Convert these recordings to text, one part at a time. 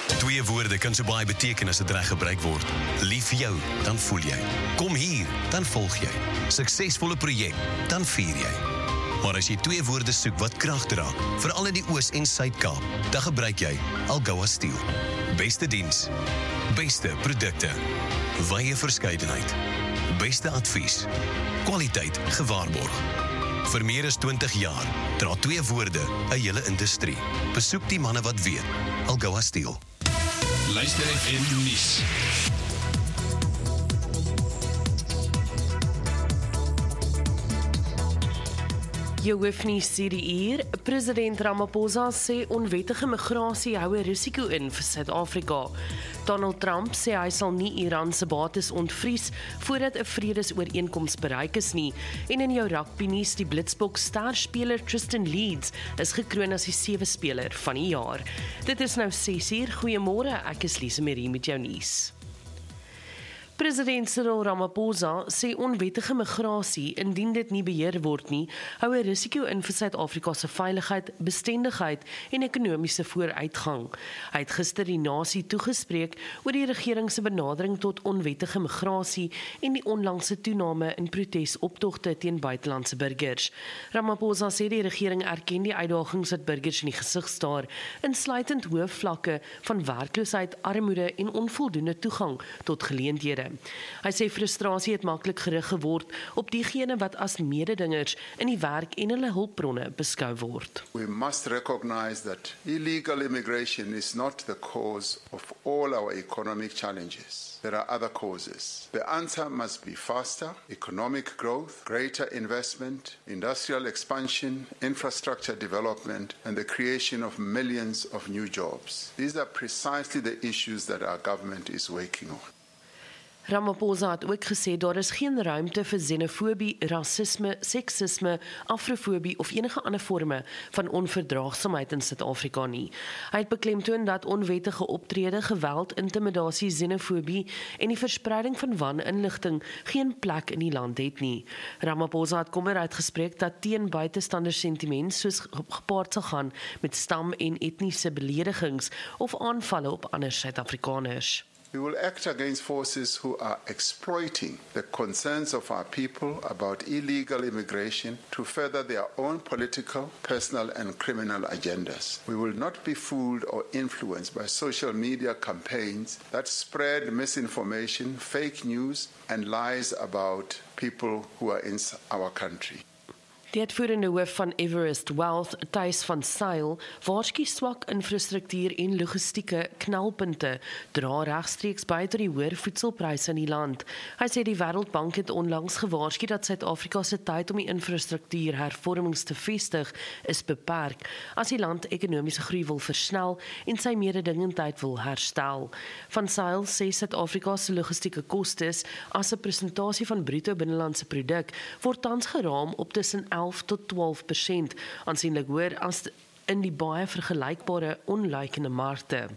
Twee woorde kan so baie beteken as dit reg gebruik word. Lief vir jou, dan voel jy. Kom hier, dan volg jy. Suksesvolle projek, dan vier jy. Maar as jy twee woorde soek wat krag dra, veral in die Oos- en Suid-Kaap, dan gebruik jy Algoa Steel. Beste diens, beste produkte, wye verskeidenheid, beste advies, kwaliteit gewaarborg. Vir meer as 20 jaar dra twee woorde 'n hele industrie. Besoek die manne wat weet. Algoa Steel. Luister FM nuus. Jou hoofnuus hierdie uur, president Ramaphosa sê onwettige migrasie hou 'n risiko in vir Suid-Afrika. Donald Trump sê hy sal nie Iran se bates ontvries voordat 'n vredesooreenkoms bereik is nie. En in jou rugbynuus, die Blitsbok sterspeler Tristan Leeds is gekroon as die 7 speler van die jaar. Dit is nou 6:00. Goeiemôre, ek is Lise Marie met jou nuus. President Cyril Ramaphosa sê onwettige migrasie, indien dit nie beheer word nie, hou 'n risiko in vir Suid-Afrika se veiligheid, bestendigheid en ekonomiese vooruitgang. Hy het gister die nasie toegespreek oor die regering se benadering tot onwettige migrasie en die onlangse toename in protesoptogte teen buitelandse burgers. Ramaphosa sê die regering erken die uitdagings wat burgers in die gesig staar, insluitend hoë vlakke van werkloosheid, armoede en onvoldoende toegang tot geleenthede. Hy sê frustrasie het maklik gerig geword op diegene wat as mededingers in die werk en hulle hulpbronne beskou word. We must recognize that illegal immigration is not the cause of all our economic challenges. There are other causes. The answer must be faster economic growth, greater investment, industrial expansion, infrastructure development, and the creation of millions of new jobs. These are precisely the issues that our government is working on. Ramaphosa het ook gesê daar is geen ruimte vir xenofobie, rasisme, seksisme, afrofobie of enige ander vorme van onverdraagsaamheid in Suid-Afrika nie. Hy het beklemtoon dat onwettige optrede, geweld, intimidasie, xenofobie en die verspreiding van waninligting geen plek in die land het nie. Ramaphosa het kommer uitgespreek dat teen buitestander sentiment soos gepaard sal gaan met stam- en etniese beledigings of aanvalle op ander Suid-Afrikaners. We will act against forces who are exploiting the concerns of our people about illegal immigration to further their own political, personal, and criminal agendas. We will not be fooled or influenced by social media campaigns that spread misinformation, fake news, and lies about people who are in our country. Die uitvoerende hoof van Everest Wealth, Thys van Sail, waarsku swak infrastruktuur en logistieke knelpunte dra regstreeks by tot die hoër voedselpryse in die land. Hy sê die Wêreldbank het onlangs gewaarsku dat Suid-Afrika se tyd om die infrastruktuurhervormings te vestig is beperk as die land ekonomiese groei wil versnel en sy mededingendheid wil herstel. Van Sail sê Suid-Afrika se logistieke kostes as 'n persentasie van bruto binnelandse produk word tans geraam op tussen 11 tot 12%, aansienlik hoër as in die baie vergelykbare onlykende markte.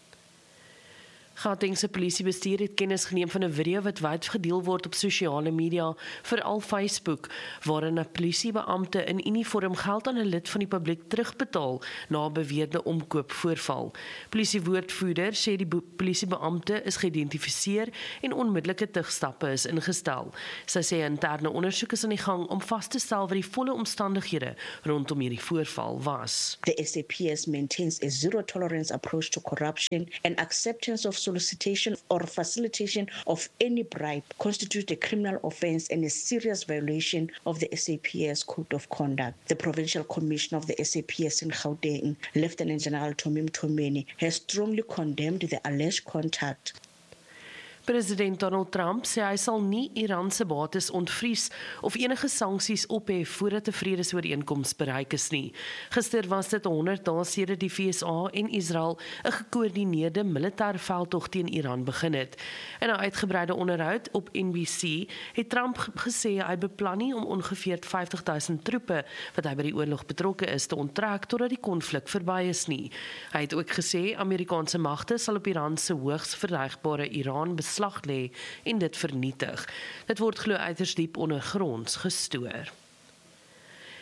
Gautengse polisiebestuur het kennis geneem van 'n video wat wyd gedeel word op sosiale media, veral Facebook, waarin 'n polisiebeampte in uniform geld aan 'n lid van die publiek terugbetaal na 'n beweerde omkoopvoorval. Polisiewoordvoerder sê die polisiebeampte is geïdentifiseer en onmiddellike terugstappe is ingestel. Sy sê 'n interne ondersoek is aan die gang om vas te stel wat die volle omstandighede rondom hierdie voorval was. The SAPS maintains a zero-tolerance approach to corruption and acceptance of solicitation or facilitation of any bribe constitute a criminal offence and a serious violation of the SAPS Code of Conduct. The Provincial Commissioner of the SAPS in Gauteng, Lieutenant General Tommy Mthomeni, has strongly condemned the alleged contact. President Donald Trump sê hy sal nie Iran se bates ontvries of enige sanksies ophef voordat 'n vredesooreenkoms bereik is nie. Gister was dit 100 dae sedert die VSA en Israel 'n gekoördineerde militêre veldtog teen Iran begin het. In 'n uitgebreide onderhoud op NBC het Trump gesê hy beplan nie om ongeveer 50.000 troepe wat hy by die oorlog betrokke is te onttrek totdat die konflik verby is nie. Hy het ook gesê Amerikaanse magte sal op Iran se hoogs verdedigbare Iran beslag lê en dit vernietig. Dit word glo uiters diep ondergronds gestoor.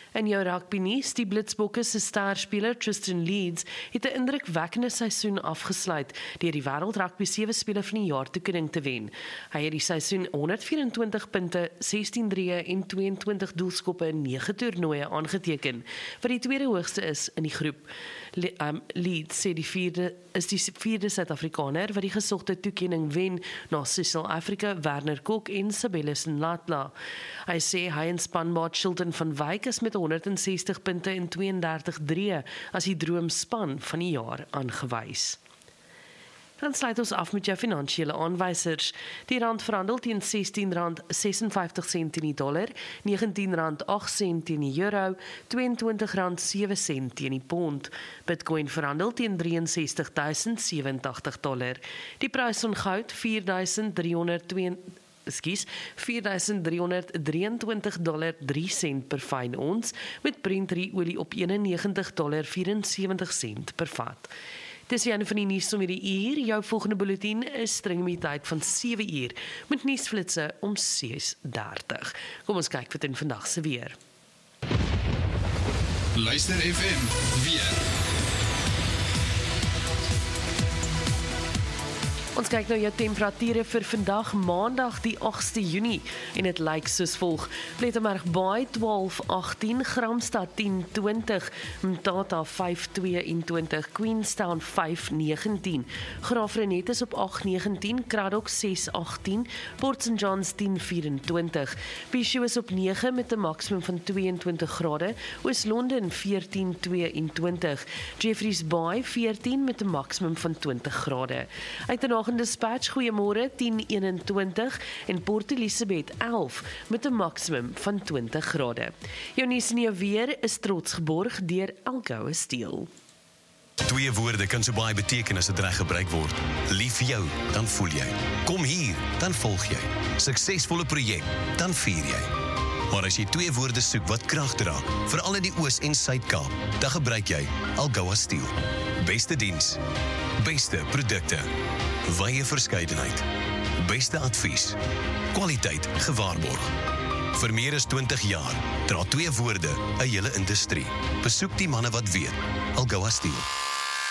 In jou rugby nuus, die Blitsbokke se sterspeler Tristan Leeds het 'n indrukwekkende seisoen afgesluit deur die wêreld rugby 7 speler van die jaar toekenning te wen. Hy het die seisoen 124 punte, 16 drieë en 22 doelskoppe in 9 toernooie aangeteken, wat die tweede hoogste is in die groep. Leeds sê die vierde Suid-Afrikaner wat die gesogte toekenning wen na Cecil Africa, Werner Kok en Sabelus Nlatla. Hy sê hy en spanmaat Shilton van Wyk is met 160 punte en 32 drieë as die droomspan van die jaar aangewys. Dan sluit ons af met jou finansiële aanwysers. Die rand verhandel teen R16.56 teen die dollar, R19.08 teen die euro, R22.07 teen die pond. Bitcoin verhandel teen $63.087. Die prys van goud $4.323.3 per fyn ons, met Brent olie op $91.74 per vat. Dis die einde van die nuus om hierdie uur. Jou volgende bulletin is streng met die tyd van 7 uur, met nuusflitse om 6:30. Kom ons kyk wat in vandag se weer. Luister FM weer. Ons kyk nou jou temperature vir vandag Maandag die 8de Junie en dit lyk soos volg. Plettenberg Baai 12-18, Gramstad 10-20, Mtata 5-22, Queenstown 5-19, Graafrenet is op 8-19, Kraddock 6-18, Port St Johns 10-24, Piecho is op 9 met 'n maksimum van 22 grade, Oos-London 14-22, Jeffreys Bay 14 met 'n maksimum van 20 grade. Uit in Dispatch, goeiemôre 10-21 en Port Elizabeth 11 met 'n maksimum van 20 grade. Jou nuus en jou weer is trots geborg deur Elgoue Steel. 2 woorde kan so baie beteken as dit reg gebruik word. Lief jou, dan voel jy. Kom hier, dan volg jy. Suksesvolle projek, dan vier jy. Maar as jy 2 woorde soek wat krag dra, veral in die Oos- en Suid-Kaap, dan gebruik jy Algoa Steel. Beste diens, beste produkte, wye verskeidenheid, beste advies, kwaliteit gewaarborg. Vir meer as 20 jaar dra 2 woorde 'n hele industrie. Besoek die manne wat weet. Algoa Steel.